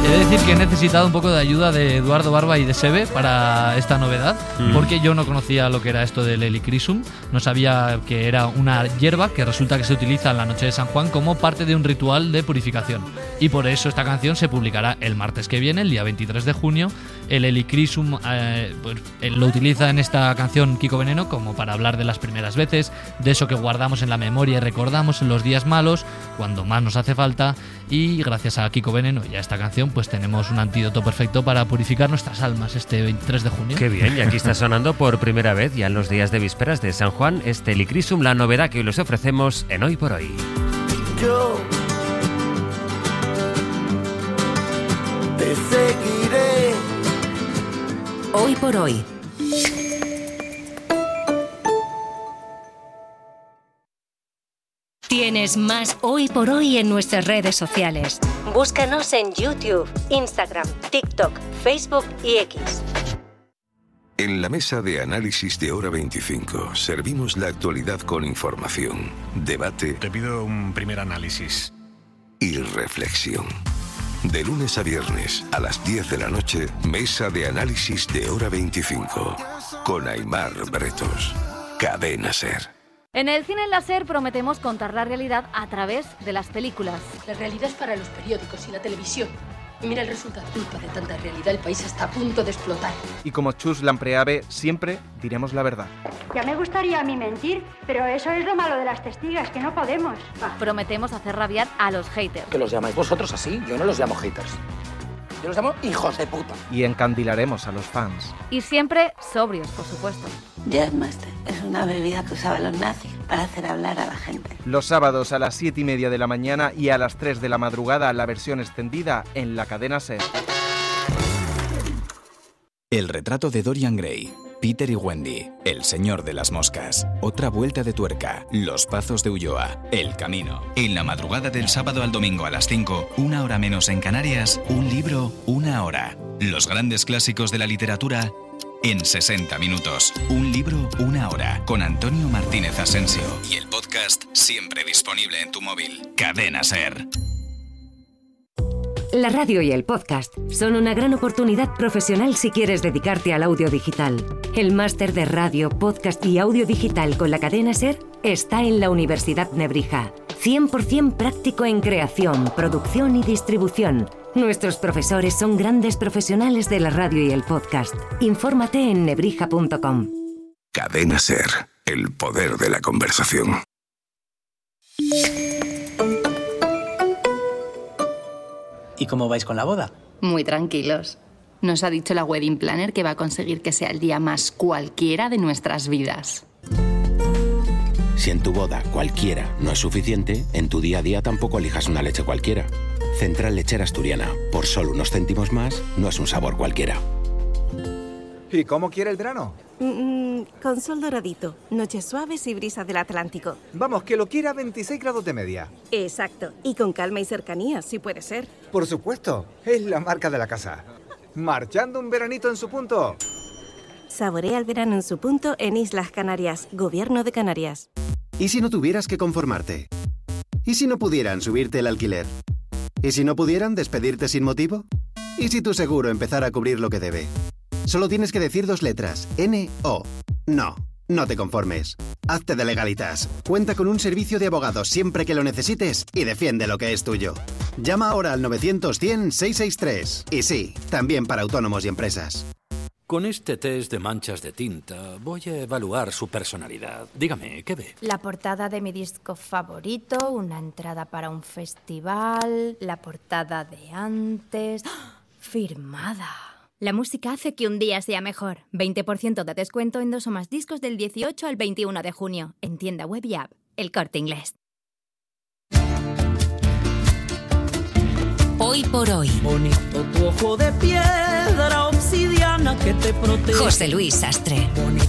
He de decir que he necesitado un poco de ayuda de Eduardo Barba y de Sebe para esta novedad, porque yo no conocía lo que era esto del Helichrysum, no sabía que era una hierba que resulta que se utiliza en la noche de San Juan como parte de un ritual de purificación. Y por eso esta canción se publicará el martes que viene, el día 23 de junio. El Helichrysum lo utiliza en esta canción Kiko Veneno como para hablar de las primeras veces, de eso que guardamos en la memoria y recordamos en los días malos, cuando más nos hace falta, y gracias a Kiko Veneno y a esta canción pues tenemos un antídoto perfecto para purificar nuestras almas este 23 de junio. Qué bien, y aquí está sonando por primera vez ya en los días de vísperas de San Juan este Helichrysum, la novedad que hoy les ofrecemos en Hoy por Hoy. Yo te seguiré. Hoy por Hoy. Tienes más Hoy por Hoy en nuestras redes sociales. Búscanos en YouTube, Instagram, TikTok, Facebook y X. En la mesa de análisis de Hora 25 servimos la actualidad con información, debate. Te pido un primer análisis. Y reflexión. De lunes a viernes a las 10 de la noche, mesa de análisis de Hora 25 con Aimar Bretos. Cadena SER. En el cine láser prometemos contar la realidad a través de las películas. La realidad es para los periódicos y la televisión. Y mira el resultado. Culpa de tanta realidad, el país está a punto de explotar. Y como Chus Lampreave, siempre diremos la verdad. Ya me gustaría a mí mentir, pero eso es lo malo de las testigas, que no podemos. Prometemos hacer rabiar a los haters. ¿Que los llamáis vosotros así? Yo no los llamo haters. Yo los llamo hijos de puta. Y encandilaremos a los fans. Y siempre sobrios, por supuesto. Jazzmaster es una bebida que usaban los nazis para hacer hablar a la gente. Los sábados a las 7:30 de la mañana y a las 3 de la madrugada la versión extendida en la cadena SER. El retrato de Dorian Gray, Peter y Wendy, El señor de las moscas, Otra vuelta de tuerca, Los pazos de Ulloa, El camino. En la madrugada del sábado al domingo a las 5, una hora menos en Canarias, un libro, una hora. Los grandes clásicos de la literatura en 60 minutos. Un libro, una hora. Con Antonio Martínez Asensio. Y el podcast siempre disponible en tu móvil. Cadena SER. La radio y el podcast son una gran oportunidad profesional si quieres dedicarte al audio digital. El máster de radio, podcast y audio digital con la cadena SER está en la Universidad Nebrija. 100% práctico en creación, producción y distribución. Nuestros profesores son grandes profesionales de la radio y el podcast. Infórmate en nebrija.com. Cadena SER, el poder de la conversación. ¿Y cómo vais con la boda? Muy tranquilos. Nos ha dicho la wedding planner que va a conseguir que sea el día más cualquiera de nuestras vidas. Si en tu boda cualquiera no es suficiente, en tu día a día tampoco elijas una leche cualquiera. Central Lechera Asturiana. Por solo unos céntimos más, no es un sabor cualquiera. ¿Y cómo quiere el verano? Con sol doradito, noches suaves y brisa del Atlántico. Vamos, que lo quiera a 26 grados de media. Exacto, y con calma y cercanía, si puede ser. Por supuesto, es la marca de la casa. Marchando un veranito en su punto. Saborea el verano en su punto en Islas Canarias, Gobierno de Canarias. ¿Y si no tuvieras que conformarte? ¿Y si no pudieran subirte el alquiler? ¿Y si no pudieran despedirte sin motivo? ¿Y si tu seguro empezara a cubrir lo que debe? Solo tienes que decir 2 letras, N-O. No, no te conformes. Hazte de Legalitas. Cuenta con un servicio de abogados siempre que lo necesites y defiende lo que es tuyo. Llama ahora al 900-100-663. Y sí, también para autónomos y empresas. Con este test de manchas de tinta voy a evaluar su personalidad. Dígame, ¿qué ve? La portada de mi disco favorito, una entrada para un festival, la portada de antes... ¡Oh! Firmada. La música hace que un día sea mejor. 20% de descuento en 2 o más discos del 18 al 21 de junio. En tienda web y app. El Corte Inglés. Hoy por Hoy. Bonito tu ojo de piedra obsidiana que te protege. José Luis Sastre.